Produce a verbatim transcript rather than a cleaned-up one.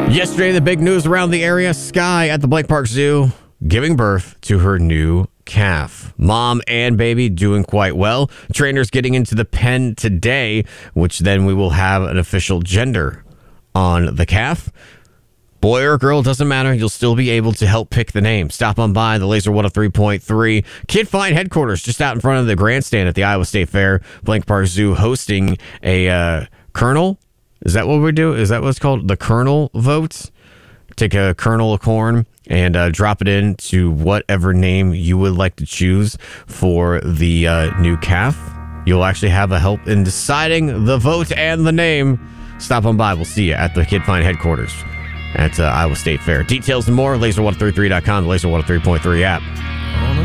Yesterday, the big news around the area, Sky at the Blank Park Zoo giving birth to her new calf. Mom and baby doing quite well. Trainers getting into the pen today, which then we will have an official gender on the calf. Boy or girl, doesn't matter. You'll still be able to help pick the name. Stop on by the Laser one oh three point three Kid Find headquarters just out in front of the grandstand at the Iowa State Fair. Blank Park Zoo hosting a uh, kernel. Is that what we do? Is that what's called? The kernel vote? Take a kernel of corn and uh, drop it into whatever name you would like to choose for the uh, new calf. You'll actually have a help in deciding the vote and the name. Stop on by. We'll see you at the Kid Find headquarters at uh, Iowa State Fair. Details and more, laser one three three dot com, the Laser one oh three point three app.